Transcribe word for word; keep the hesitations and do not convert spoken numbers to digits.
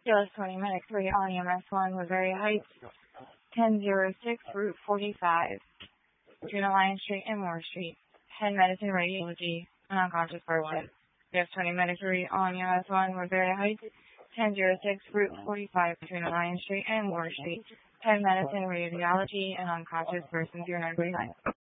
Yes, twenty minutes, three on E M S one, Woodbury Heights, ten oh six, Route forty-five, between Alliance Street and Moore Street, head medicine radiology, and unconscious person. Yes, twenty minutes, three on E M S one, Woodbury Heights, ten oh six, Route forty-five, between Alliance Street and Moore Street, head medicine radiology, and unconscious person, zero nine three nine.